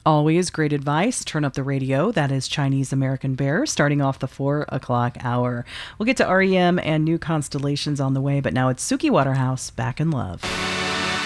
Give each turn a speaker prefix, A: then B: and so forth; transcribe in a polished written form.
A: Always great advice. Turn up the radio. That is Chinese American Bear, starting off the 4 o'clock hour. We'll get to REM and New Constellations on the way, but now it's Suki Waterhouse, Back in Love.